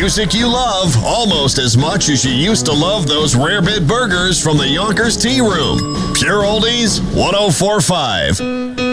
music you love almost as much as you used to love those rare bit burgers from the Yonkers Tea Room. Pure Oldies 1045.